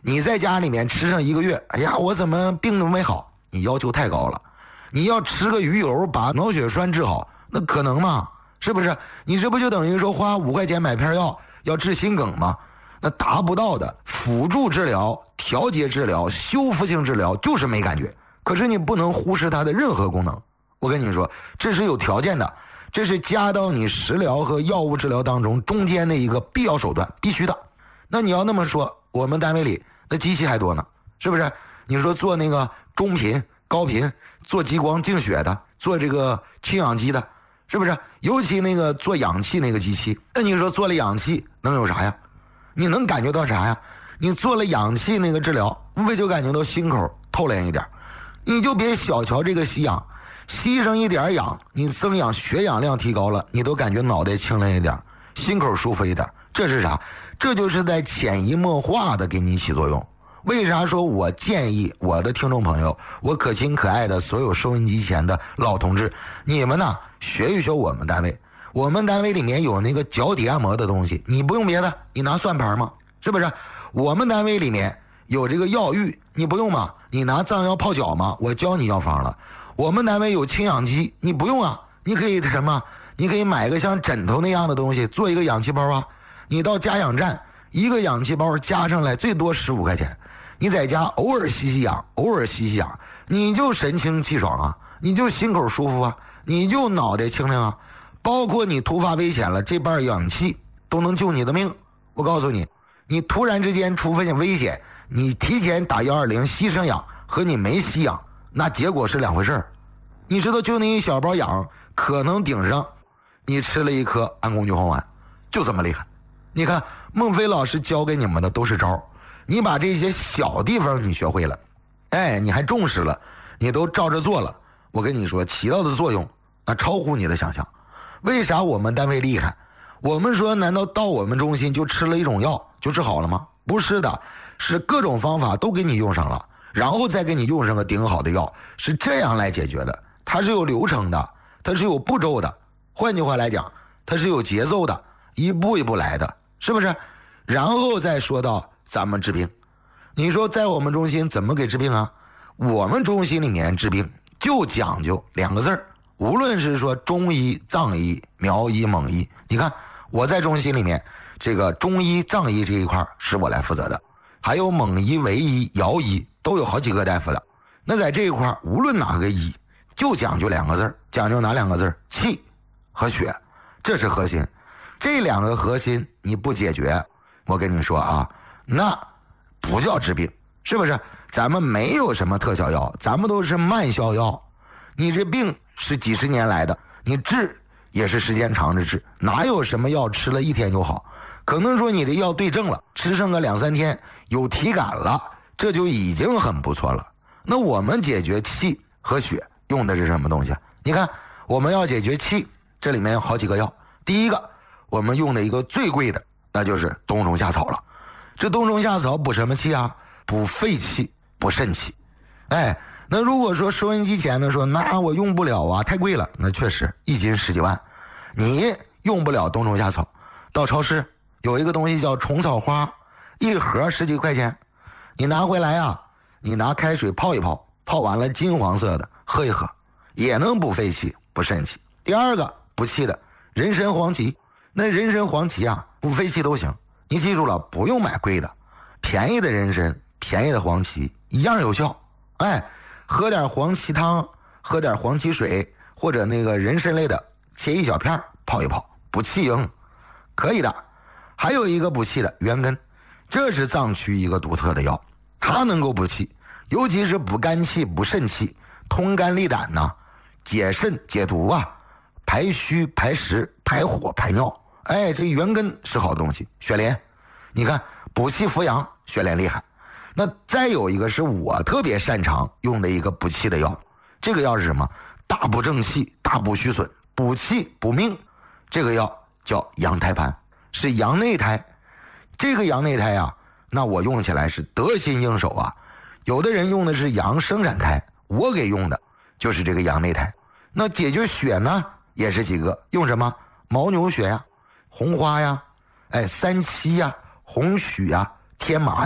你在家里面吃上1个月，哎呀，我怎么病都没好？你要求太高了。你要吃个鱼油把脑血栓治好，那可能吗？是不是？你这不就等于说花5块钱买片药要治心梗吗？那达不到的。辅助治疗、调节治疗、修复性治疗就是没感觉，可是你不能忽视它的任何功能。我跟你说，这是有条件的，这是加到你食疗和药物治疗当中中间的一个必要手段，必须的。那你要那么说，我们单位里那机器还多呢，是不是？你说做那个中频、高频，做激光净血的，做这个氢氧机的，是不是？尤其那个做氧气那个机器，那你说做了氧气能有啥呀？你能感觉到啥呀？你做了氧气那个治疗，无非就感觉到心口透亮一点。你就别小瞧这个吸氧，吸上一点氧，你增氧血氧量提高了，你都感觉脑袋清亮一点，心口舒服一点。这是啥？这就是在潜移默化的给你起作用。为啥说我建议我的听众朋友，我可亲可爱的所有收音机前的老同志，你们呢学一学我们单位。我们单位里面有那个脚底按摩的东西，你不用别的，你拿算盘吗？是不是？我们单位里面有这个药浴，你不用吗？你拿藏药泡脚吗？我教你药方了。我们单位有氢氧机，你不用啊，你可以什么？你可以买个像枕头那样的东西，做一个氧气包啊。你到加氧站，一个氧气包加上来最多15块钱，你在家偶尔吸吸氧，偶尔吸吸氧，你就神清气爽啊，你就心口舒服啊，你就脑袋清亮啊。包括你突发危险了，这半氧气都能救你的命。我告诉你，你突然之间出现危险，你提前打120吸上氧和你没吸氧，那结果是2回事。你知道就那一小包氧可能顶上你吃了1颗安宫牛黄丸，就这么厉害。你看孟非老师教给你们的都是招，你把这些小地方你学会了，哎，你还重视了，你都照着做了，我跟你说起到的作用那超乎你的想象。为啥我们单位厉害？我们说难道到我们中心就吃了一种药就治好了吗？不是的，是各种方法都给你用上了，然后再给你用上个顶好的药，是这样来解决的。它是有流程的，它是有步骤的，换句话来讲，它是有节奏的，一步一步来的，是不是？然后再说到咱们治病，你说在我们中心怎么给治病啊？我们中心里面治病就讲究2个字儿，无论是说中医、藏医、苗医、蒙医，你看我在中心里面，这个中医、藏医这一块是我来负责的，还有蒙医、维医、瑶医都有好几个大夫的。那在这一块无论哪个医就讲究2个字，讲究哪2个字？气和血，这是核心。这2个核心你不解决，我跟你说啊，那不叫治病，是不是？咱们没有什么特效药，咱们都是慢效药。你这病是几十年来的，你治也是时间长着治，哪有什么药吃了1天就好？可能说你的药对症了，吃上个2、3天有体感了，这就已经很不错了。那我们解决气和血用的是什么东西？你看我们要解决气，这里面有好几个药。第一个我们用的一个最贵的，那就是冬虫夏草了。这冬虫夏草补什么气啊？补肺气，补肾气。哎，那如果说收音机前的说，那我用不了啊，太贵了，那确实1斤10几万，你用不了冬虫夏草。到超市有一个东西叫虫草花，一盒10几块钱，你拿回来啊，你拿开水泡一泡，泡完了金黄色的喝一喝，也能补肺气补肾气。第二个补气的人参黄芪，那人参黄芪啊补肺气都行，你记住了，不用买贵的，便宜的人参便宜的黄芪一样有效。哎，喝点黄芪汤，喝点黄芪水，或者那个人参类的切一小片泡一泡，补气营可以的。还有一个补气的元根，这是藏区一个独特的药，它能够补气，尤其是补肝气补肾气，通肝利胆呐，解肾解毒啊，排虚排石排火排尿。哎，这元根是好东西。雪莲，你看补气扶阳，雪莲厉害。那再有一个是我特别擅长用的一个补气的药，这个药是什么？大补正气，大补虚损，补气补命。这个药叫羊胎盘，是羊内胎。这个羊内胎啊，那我用起来是得心应手啊。有的人用的是羊生产胎，我给用的就是这个羊内胎。那解决血呢，也是几个，用什么？牦牛血呀，红花呀，三七呀，红曲呀，天麻呀，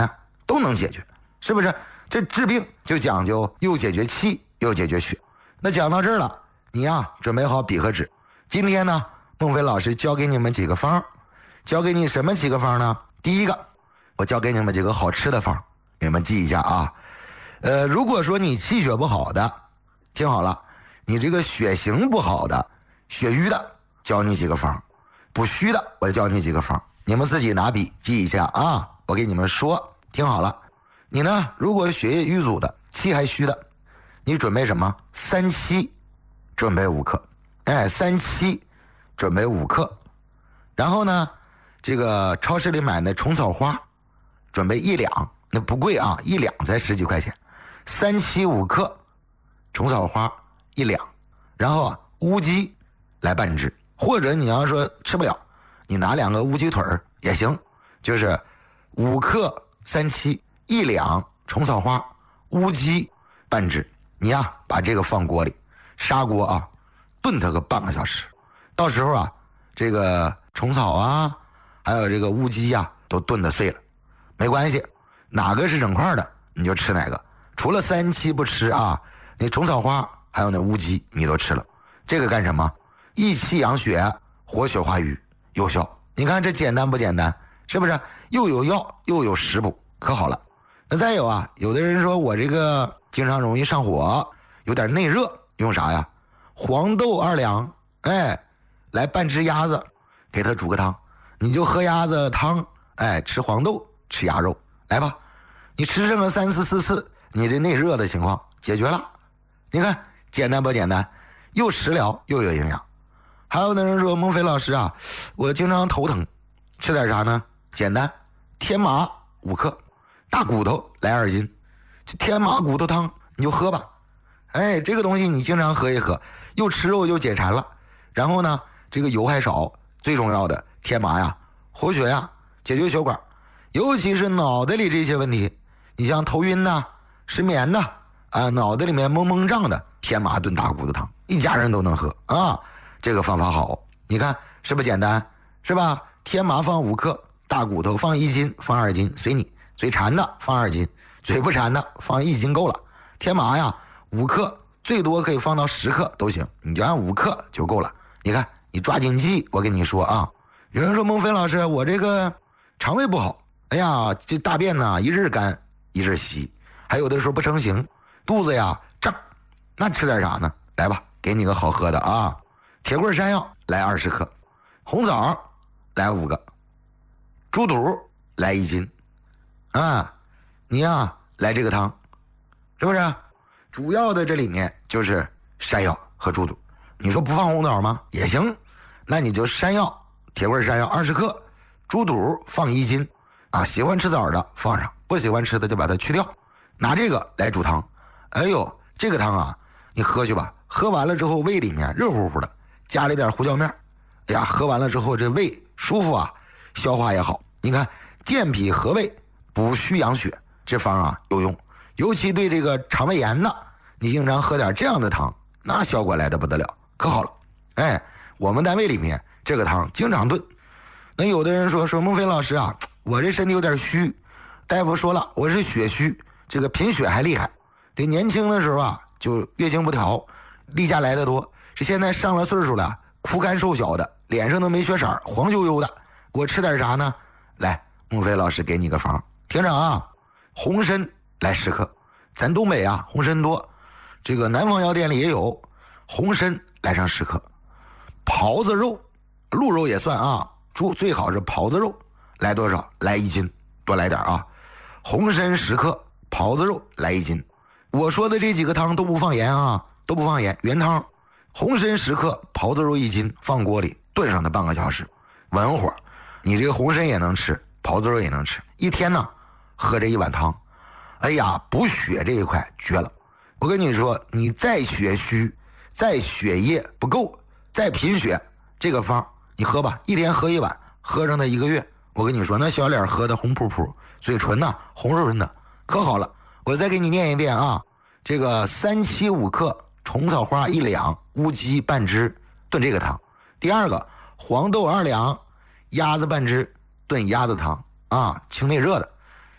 都能解决，是不是？这治病就讲究又解决气又解决血。那讲到这儿了，你呀准备好笔和纸。今天呢，孟非老师教给你们几个方，教给你什么几个方呢？第一个，我教给你们几个好吃的方，你们记一下啊。如果说你气血不好的，听好了，你这个血型不好的，血瘀的，教你几个方；不虚的，我教你几个方。你们自己拿笔记一下啊。我给你们说，听好了。你呢，如果血液瘀阻的，气还虚的，你准备什么？3七，准备5克。3七，准备5克。然后呢，这个超市里买的虫草花，准备1两，那不贵啊，1两才10几块钱。3七5克，虫草花1两，然后乌鸡来半只，或者你要说吃不了，你拿2个乌鸡腿也行，就是5克3七1两虫草花，乌鸡半只。你呀把这个放锅里，砂锅啊，炖它个半个小时。到时候啊，这个虫草啊，还有这个乌鸡啊，都炖得碎了，没关系，哪个是整块的你就吃哪个。除了3七不吃啊，那虫草花还有那乌鸡你都吃了。这个干什么？益气养血，活血化瘀，有效。你看这简单不简单？是不是？又有药又有食补，可好了。那再有啊，有的人说我这个经常容易上火，有点内热，用啥呀？黄豆2两，来半只鸭子，给它煮个汤，你就喝鸭子汤，吃黄豆，吃鸭肉，来吧。你吃这么3次4次，你这内热的情况解决了。你看简单不简单？又食疗又有营养。还有的人说，孟非老师啊，我经常头疼，吃点啥呢？简单，天麻5克，大骨头来2斤，就天麻骨头汤你就喝吧。这个东西你经常喝一喝，又吃肉又解馋了。然后呢，这个油还少，最重要的天麻呀，活血呀，解决血管，尤其是脑袋里这些问题，你像头晕呐、失眠呐，脑袋里面蒙蒙胀的，天麻炖大骨头汤，一家人都能喝啊。这个方法好，你看是不是简单？是吧？天麻放5克，大骨头放1斤，放2斤随你，嘴馋的放2斤，嘴不馋的放1斤够了。天麻呀5克，最多可以放到10克都行，你就按5克就够了。你看你抓紧记，我跟你说啊。有人说孟非老师，我这个肠胃不好，哎呀，这大便呢一日干一日稀，还有的时候不成形，肚子呀胀，那吃点啥呢？来吧，给你个好喝的啊。铁棍山药来20克，红枣来5个，猪肚来1斤啊。你呀来这个汤，是不是？主要的这里面就是山药和猪肚。你说不放红枣吗？也行，那你就山药，铁棍山药20克，猪肚放1斤啊。喜欢吃枣的放上，不喜欢吃的就把它去掉，拿这个来煮汤。哎呦，这个汤啊，你喝去吧，喝完了之后胃里面热乎乎的，加了点胡椒面，哎呀，喝完了之后这胃舒服啊，消化也好。你看健脾和胃，补虚养血，这方啊有用，尤其对这个肠胃炎的，你经常喝点这样的汤，那效果来得不得了，可好了。我们单位里面这个汤经常炖。那有的人说孟非老师啊，我这身体有点虚，大夫说了我是血虚，这个贫血还厉害，这年轻的时候啊就月经不调，例假来得多，这现在上了岁数了，枯干瘦小的，脸上都没血色，黄黝黝的，我吃点啥呢？来，孟非老师给你个方，听着啊。红参来10克，咱东北啊红参多，这个南方药店里也有，红参来上10克。狍子肉，鹿肉也算啊，猪最好是狍子肉，来多少？来1斤，多来点啊。红参10克，狍子肉来1斤。我说的这几个汤都不放盐啊，都不放盐，原汤。红参10克，狍子肉1斤，放锅里炖上它半个小时，文火。你这个红参也能吃，狍子肉也能吃，一天呢喝这1碗汤，哎呀，补血这一块绝了。我跟你说，你再血虚，再血液不够，再贫血，这个方你喝吧，一天喝1碗，喝上它1个月，我跟你说，那小脸喝的红扑扑，嘴唇呢红润润的，可好了。我再给你念一遍啊，这个3七5克，虫草花1两，乌鸡半只，炖这个汤。第二个，黄豆2两，鸭子半只，炖鸭子汤啊，清内热的。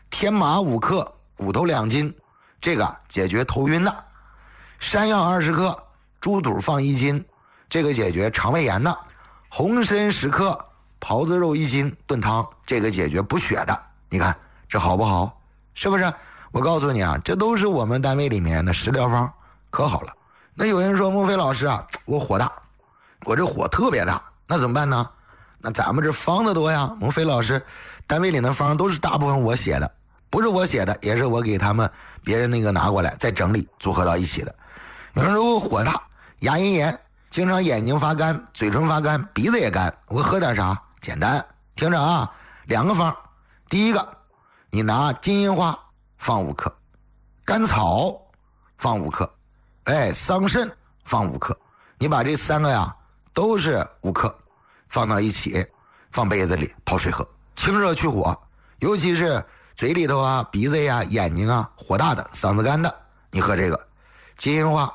天麻5克，骨头2斤，这个解决头晕的；山药20克，猪肚放1斤，这个解决肠胃炎的；红参10克，狍子肉1斤炖汤，这个解决补血的。你看这好不好？是不是？我告诉你啊，这都是我们单位里面的食疗方，可好了。那有人说孟非老师啊，我火大，我这火特别大，那怎么办呢？那咱们这方子多呀，孟非老师单位里的方都是大部分我写的，不是我写的，也是我给他们别人那个拿过来再整理组合到一起的。有人说我火大，牙龈炎，经常眼睛发干，嘴唇发干，鼻子也干，我喝点啥？简单，听着啊，2个方。第一个，你拿金银花放5克，甘草放5克，桑葚放5克，你把这3个呀都是5克放到一起，放杯子里泡水喝，清热去火，尤其是嘴里头啊、鼻子呀、眼睛啊火大的、嗓子干的，你喝这个金银花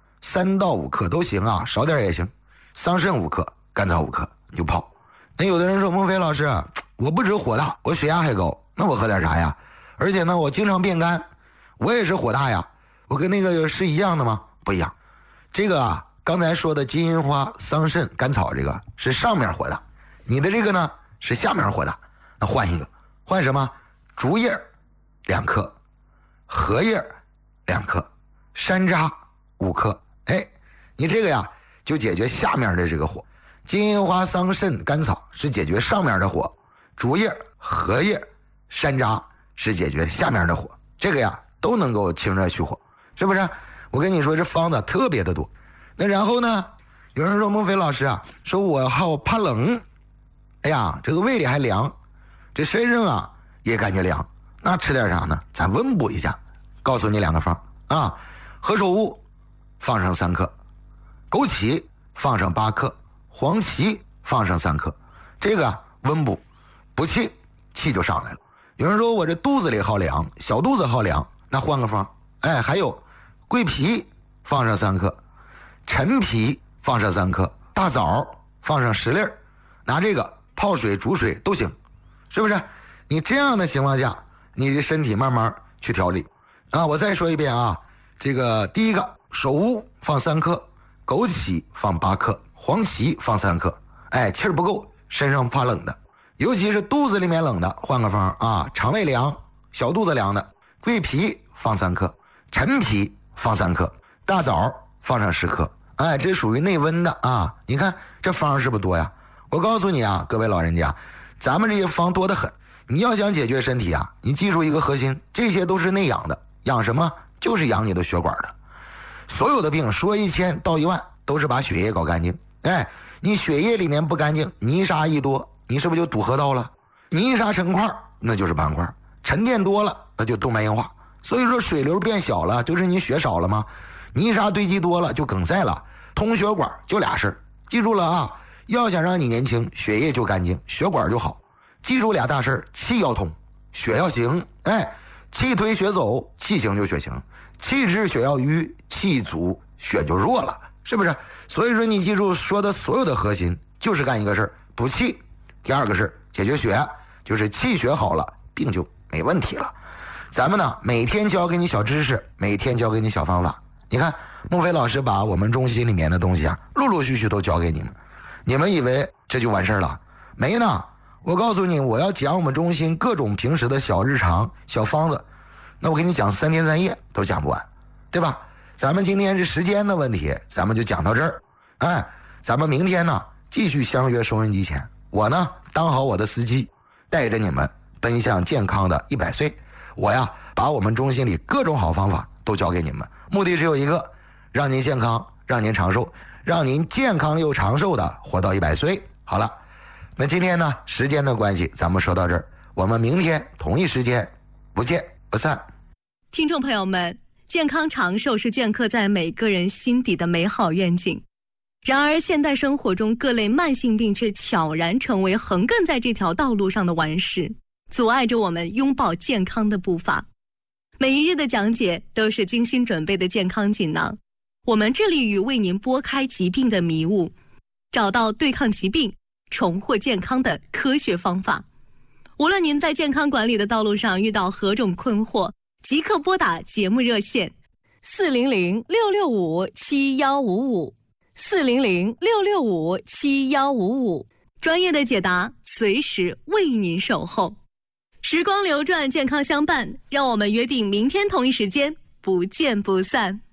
3到5克都行啊，少点也行，桑葚5克，甘草5克，你就泡。那有的人说孟非老师啊，我不止火大，我血压还高，那我喝点啥呀？而且呢，我经常变干，我也是火大呀，我跟那个是一样的吗？不一样。这个啊，刚才说的金银花、桑葚、甘草，这个是上面火大，你的这个呢是下面火大。那换一个，换什么？竹叶2克，荷叶2克，山楂5克。你这个呀就解决下面的这个火。金银花、桑葚、甘草是解决上面的火，竹叶、荷叶、山楂是解决下面的火，这个呀都能够清热去火，是不是？我跟你说这方子特别的多。那然后呢，有人说孟非老师啊，说我好怕冷，哎呀，这个胃里还凉，这身上啊也感觉凉，那吃点啥呢？咱温补一下，告诉你2个方啊，何首乌放上3克，枸杞放上8克，黄芪放上3克，这个温补补气，气就上来了。有人说我这肚子里好凉，小肚子好凉，那换个方，还有桂皮放上3克，陈皮放上3克，大枣放上10粒，拿这个泡水煮水都行，是不是？你这样的情况下，你的身体慢慢去调理啊。我再说一遍啊，这个第一个首乌放3克，枸杞放8克，黄芪放3克，气儿不够，身上怕冷的，尤其是肚子里面冷的，换个方啊，肠胃凉，小肚子凉的，桂皮放3克，陈皮放3克，大枣放上10克，这属于内温的啊。你看这方是不是多呀？我告诉你啊，各位老人家，咱们这些方多得很。你要想解决身体啊，你记住一个核心，这些都是内养的，养什么？就是养你的血管的。所有的病说1000道1万，都是把血液搞干净。你血液里面不干净，泥沙一多，你是不是就堵河道了？泥沙成块，那就是斑块；沉淀多了，那就动脉硬化。所以说水流变小了，就是你血少了吗？泥沙堆积多了就梗塞了。通血管就俩事儿，记住了啊！要想让你年轻，血液就干净，血管就好。记住俩大事儿，气要通，血要行。气推血走，气行就血行；气滞血要瘀，气阻血就弱了，是不是？所以说你记住说的所有的核心，就是干一个事儿，补气。第二个是解决血，就是气血好了，病就没问题了。咱们呢，每天教给你小知识，每天教给你小方法。你看孟非老师把我们中心里面的东西啊，陆陆续续都教给你们。你们以为这就完事儿了？没呢。我告诉你，我要讲我们中心各种平时的小日常、小方子，那我给你讲3天3夜都讲不完，对吧？咱们今天是时间的问题，咱们就讲到这儿。咱们明天呢继续相约收音机前，我呢当好我的司机，带着你们奔向健康的100岁。我呀把我们中心里各种好方法都教给你们，目的只有一个，让您健康，让您长寿，让您健康又长寿的活到100岁。好了，那今天呢时间的关系，咱们说到这儿，我们明天同一时间不见不散。 听众朋友们，健康长寿是镌刻在每个人心底的美好愿景。然而现代生活中各类慢性病却悄然成为横亘在这条道路上的顽石，阻碍着我们拥抱健康的步伐。每一日的讲解都是精心准备的健康锦囊，我们致力于为您拨开疾病的迷雾，找到对抗疾病、重获健康的科学方法。 无论您在健康管理的道路上遇到何种困惑，即刻拨打节目热线400-665-7155，400-665-7155，专业的解答随时为您守候。时光流转，健康相伴，让我们约定明天同一时间不见不散。